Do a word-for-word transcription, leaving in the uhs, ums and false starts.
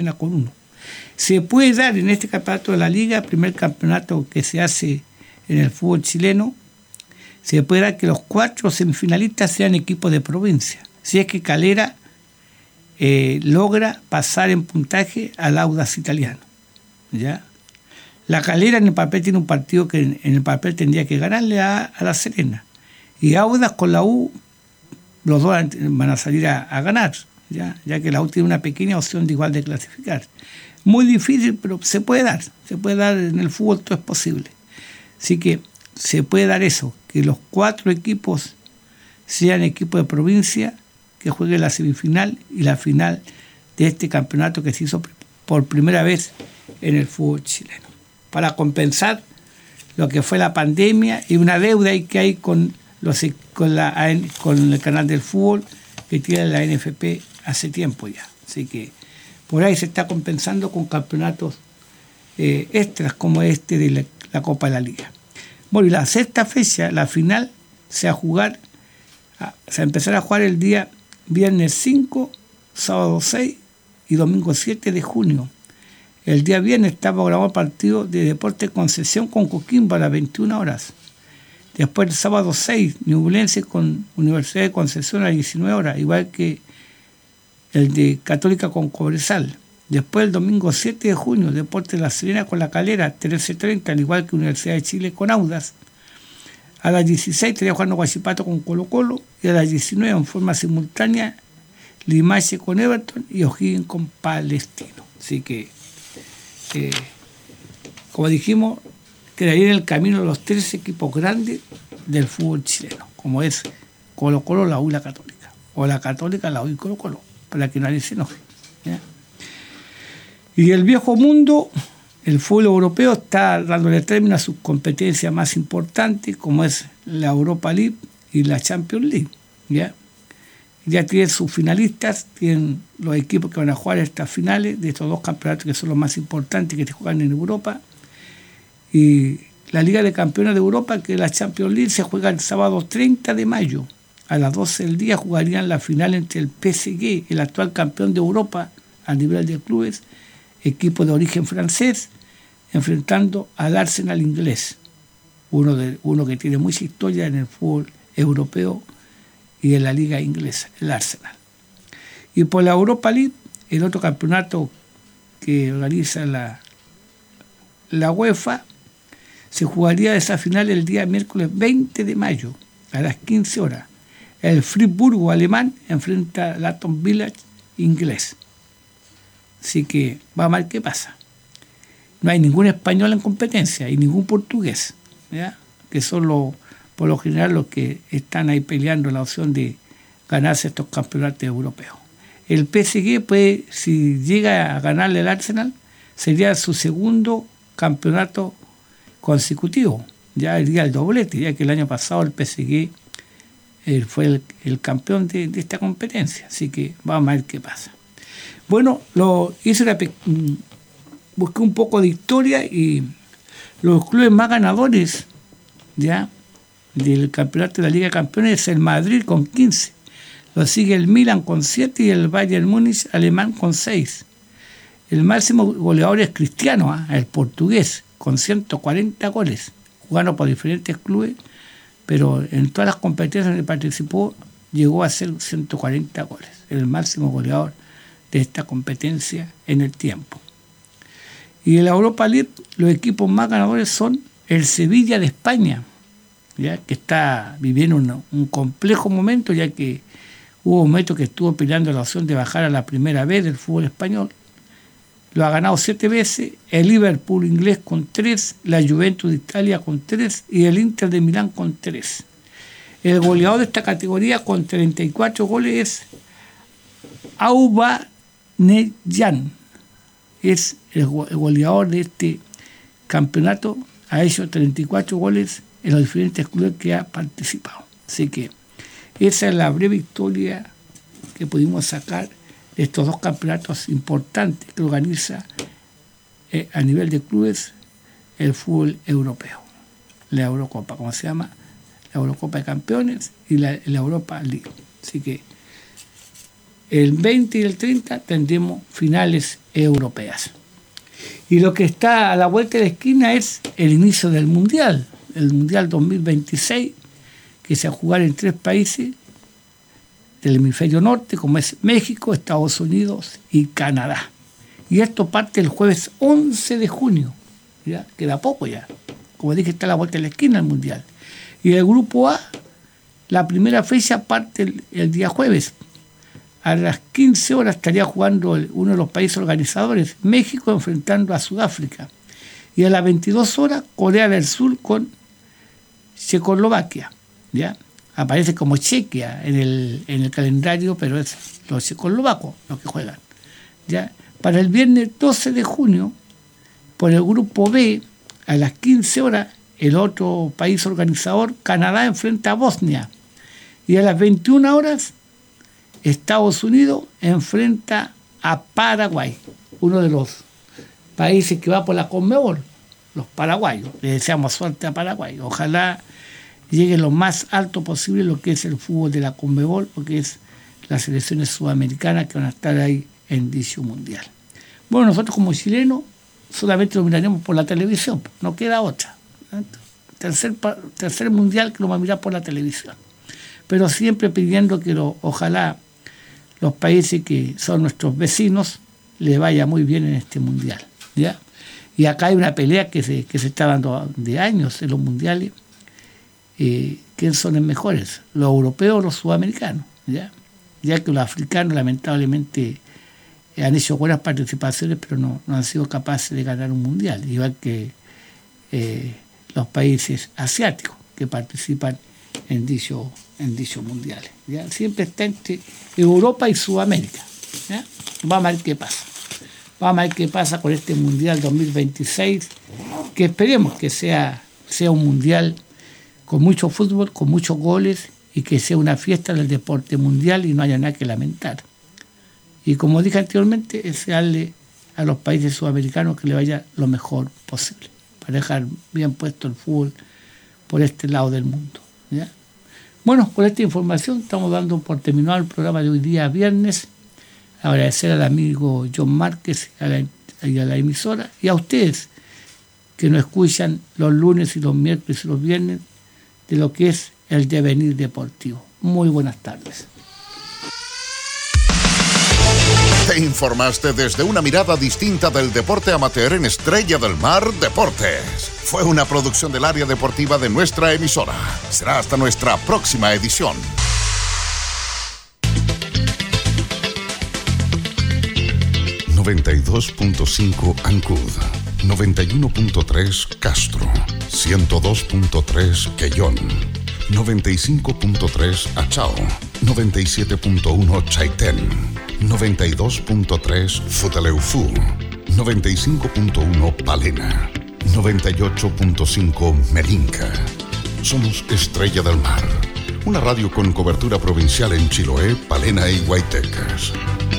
con uno. Se puede dar en este campeonato de la Liga, el primer campeonato que se hace en el fútbol chileno, se puede dar que los cuatro semifinalistas sean equipos de provincia. Si es que Calera eh, logra pasar en puntaje al Audax italiano, ¿ya? La Calera en el papel tiene un partido que en, en el papel tendría que ganarle a, a La Serena. Y Audax con la U, los dos van a salir a, a ganar, ¿ya? Ya que la U tiene una pequeña opción de igual de clasificar. Muy difícil, pero se puede dar. Se puede dar en el fútbol, todo es posible. Así que se puede dar eso, que los cuatro equipos sean equipos de provincia que jueguen la semifinal y la final de este campeonato que se hizo por primera vez en el fútbol chileno, para compensar lo que fue la pandemia y una deuda que hay con, los, con, la, con el canal del fútbol que tiene la N F P hace tiempo ya. Así que por ahí se está compensando con campeonatos eh, extras como este de la, la Copa de la Liga. Bueno, y la sexta fecha, la final, se va a jugar, se va a empezar a jugar el día viernes cinco, sábado seis y domingo siete de junio. El día viernes está programado el partido de Deportes Concepción con Coquimbo a las veintiuna horas. Después el sábado seis, Ñublense con Universidad de Concepción a las diecinueve horas, igual que el de Católica con Cobresal. Después el domingo siete de junio, Deportes La Serena con La Calera, trece treinta, al igual que Universidad de Chile con Audax. A las dieciséis estaría jugando Huachipato con Colo Colo y a las diecinueve en forma simultánea Limache con Everton y O'Higgins con Palestino. Así que, eh, como dijimos, quedaría en el camino los tres equipos grandes del fútbol chileno, como es Colo Colo, la U y la Católica, o la Católica, la U y Colo Colo, para que nadie se enoje, ¿ya? Y el viejo mundo, el fútbol europeo, está dándole término a sus competencias más importantes, como es la Europa League y la Champions League, ¿ya? Ya tienen sus finalistas, tienen los equipos que van a jugar estas finales de estos dos campeonatos que son los más importantes que se juegan en Europa. Y la Liga de Campeones de Europa, que es la Champions League, se juega el sábado treinta de mayo. A las doce del día jugarían la final entre el P S G, el actual campeón de Europa a nivel de clubes, equipo de origen francés, enfrentando al Arsenal inglés, uno, de, uno que tiene mucha historia en el fútbol europeo y en la liga inglesa, el Arsenal. Y por la Europa League, el otro campeonato que organiza la, la UEFA, se jugaría esa final el día miércoles veinte de mayo a las quince horas. El Friburgo alemán enfrenta al Aston Villa inglés. Así que vamos a ver qué pasa. No hay ningún español en competencia y ningún portugués, ¿ya? Que son los, por lo general los que están ahí peleando la opción de ganarse estos campeonatos europeos. El P S G, pues, si llega a ganarle al Arsenal, sería su segundo campeonato consecutivo. Ya iría el doblete, ya que el año pasado el P S G eh, fue el, el campeón de, de esta competencia. Así que vamos a ver qué pasa. Bueno, lo hice una, busqué un poco de historia y los clubes más ganadores ya del campeonato de la Liga de Campeones es el Madrid con quince, lo sigue el Milan con siete y el Bayern Múnich alemán con seis. El máximo goleador es Cristiano, ¿eh? El portugués, con ciento cuarenta goles, jugando por diferentes clubes, pero en todas las competencias que participó llegó a ser ciento cuarenta goles, el máximo goleador de esta competencia en el tiempo. Y en la Europa League los equipos más ganadores son el Sevilla de España, ya que está viviendo un, un complejo momento, ya que hubo un momento que estuvo peleando la opción de bajar a la primera vez del fútbol español. Lo ha ganado siete veces, el Liverpool inglés con tres, la Juventus de Italia con tres y el Inter de Milán con tres. El goleador de esta categoría con treinta y cuatro goles es Auba Neyan, es el goleador de este campeonato, ha hecho treinta y cuatro goles en los diferentes clubes que ha participado. Así que esa es la breve historia que pudimos sacar de estos dos campeonatos importantes que organiza eh, a nivel de clubes el fútbol europeo. La Eurocopa, ¿cómo se llama? La Eurocopa de Campeones y la, la Europa League. Así que el veinte y el treinta tendremos finales europeas. Y lo que está a la vuelta de la esquina es el inicio del Mundial, el Mundial dos mil veintiséis, que se va a jugar en tres países del hemisferio norte, como es México, Estados Unidos y Canadá. Y esto parte el jueves once de junio, ya queda poco ya. Como dije, está a la vuelta de la esquina el Mundial. Y el grupo A, la primera fecha parte el, el día jueves. A las quince horas estaría jugando el, uno de los países organizadores, México, enfrentando a Sudáfrica. Y a las veintidós horas, Corea del Sur con Checoslovaquia. ¿Ya? Aparece como Chequia en el, en el calendario, pero es los checoslovacos los que juegan. ¿Ya? Para el viernes doce de junio, por el grupo B, a las quince horas, el otro país organizador, Canadá, enfrenta a Bosnia. Y a las veintiuna horas, Estados Unidos enfrenta a Paraguay, uno de los países que va por la Conmebol, los paraguayos. Le deseamos suerte a Paraguay. Ojalá llegue lo más alto posible lo que es el fútbol de la Conmebol, porque es las selecciones sudamericanas que van a estar ahí en dicho mundial. Bueno, nosotros como chilenos solamente lo miraremos por la televisión, no queda otra. Tercer, tercer mundial que lo va a mirar por la televisión. Pero siempre pidiendo que lo, ojalá los países que son nuestros vecinos les vaya muy bien en este mundial. ¿Ya? Y acá hay una pelea que se, que se está dando de años en los mundiales. Eh, ¿Quiénes son los mejores? ¿Los europeos o los sudamericanos? ¿Ya? Ya que los africanos lamentablemente han hecho buenas participaciones, pero no, no han sido capaces de ganar un mundial, igual que eh, los países asiáticos que participan en dicho en dichos mundiales. ¿Ya? Siempre está entre Europa y Sudamérica. ¿Ya? Vamos a ver qué pasa. Vamos a ver qué pasa con este Mundial dos mil veintiséis, que esperemos que sea, sea un mundial con mucho fútbol, con muchos goles, y que sea una fiesta del deporte mundial y no haya nada que lamentar. Y como dije anteriormente, desearle a los países sudamericanos que le vaya lo mejor posible, para dejar bien puesto el fútbol por este lado del mundo. ¿Ya? Bueno, con esta información estamos dando por terminado el programa de hoy día viernes. Agradecer al amigo John Márquez y a, la, y a la emisora, y a ustedes que nos escuchan los lunes y los miércoles y los viernes de lo que es el devenir deportivo. Muy buenas tardes. Te informaste desde una mirada distinta del deporte amateur en Estrella del Mar Deportes. Fue una producción del área deportiva de nuestra emisora. Será hasta nuestra próxima edición. noventa y dos punto cinco Ancud, noventa y uno punto tres Castro, ciento dos punto tres Quellón, noventa y cinco punto tres Achao, noventa y siete punto uno Chaitén, noventa y dos punto tres Futaleufú, noventa y cinco punto uno Palena, noventa y ocho punto cinco Melinca. Somos Estrella del Mar, una radio con cobertura provincial en Chiloé, Palena y Guaytecas.